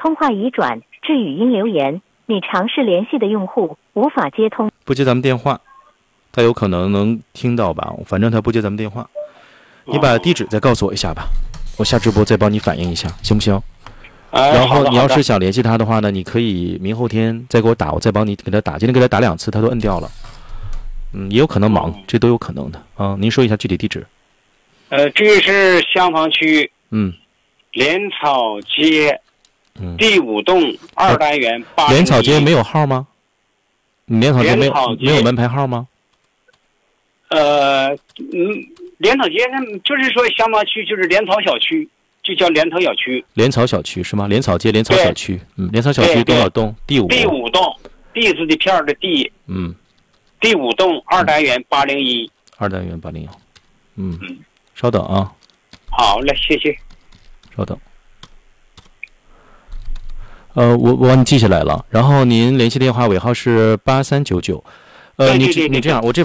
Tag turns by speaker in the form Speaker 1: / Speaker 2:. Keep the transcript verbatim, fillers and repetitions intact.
Speaker 1: 通话已转至语音留言，你尝试联系的用户无法接通。
Speaker 2: 不接咱们电话，他有可能能听到吧？反正他不接咱们电话。你把地址再告诉我一下吧，我下直播再帮你反映一下，行不行？
Speaker 3: 哎、
Speaker 2: 然后你要是
Speaker 3: 好的
Speaker 2: 想联系他的话呢，你可以明后天再给我打，我再帮你给他打。今天给他打两次，他都摁掉了。嗯，也有可能忙，
Speaker 3: 嗯
Speaker 2: 这都有可能的啊。您说一下具体地址。
Speaker 3: 呃，这是香坊区
Speaker 2: 嗯
Speaker 3: 莲草街
Speaker 2: 嗯，
Speaker 3: 第五栋二单元八。
Speaker 2: 莲草街没有号吗？你莲草街没有
Speaker 3: 莲草街
Speaker 2: 没有门牌号吗？
Speaker 3: 呃，嗯，莲草街那就是说香坊区就是莲草小区，就叫莲草小区。
Speaker 2: 莲草小区是吗？莲草街莲草小区，嗯，莲草小区
Speaker 3: 对
Speaker 2: 多少栋？第五。
Speaker 3: 第五栋，地字的片儿的地，
Speaker 2: 嗯，
Speaker 3: 第五栋二单元八零一。
Speaker 2: 二单元八零幺。嗯
Speaker 3: 嗯，
Speaker 2: 稍等啊，
Speaker 3: 好嘞，谢谢。
Speaker 2: 稍等。呃，我我帮你记下来了，然后您联系电话尾号是八三九九。呃，你
Speaker 3: 对对对对
Speaker 2: 你这样，我这。